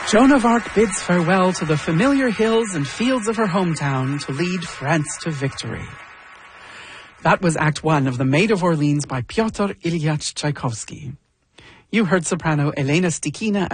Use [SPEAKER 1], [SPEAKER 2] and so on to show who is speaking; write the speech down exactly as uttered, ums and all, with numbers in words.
[SPEAKER 1] Joan of Arc bids farewell to the familiar hills and fields of her hometown to lead France to victory. That was Act One of The Maid of Orleans by Pyotr Ilyich Tchaikovsky. You heard soprano Elena Stikina